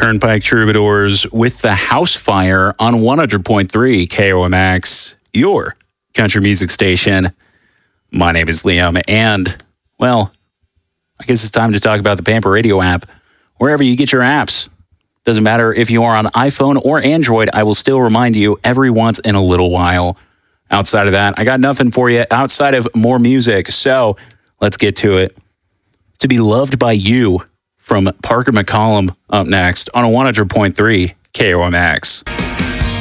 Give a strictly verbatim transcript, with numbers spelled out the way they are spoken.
Turnpike Troubadours with the House Fire on one hundred point three K O M X, your country music station. My name is Liam, and, well, I guess it's time to talk about the Pamper Radio app. Wherever you get your apps. Doesn't matter if you are on iPhone or Android, I will still remind you every once in a little while. Outside of that, I got nothing for you outside of more music, so let's get to it. To Be Loved by You from Parker McCollum up next on a one hundred point three K O M X.